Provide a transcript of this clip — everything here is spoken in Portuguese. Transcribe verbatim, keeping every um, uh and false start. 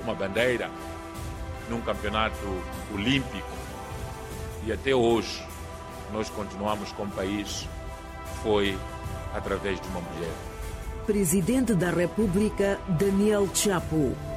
uma bandeira num campeonato olímpico. E até hoje nós continuamos como país, foi através de uma mulher. Presidente da República, Daniel Chapo.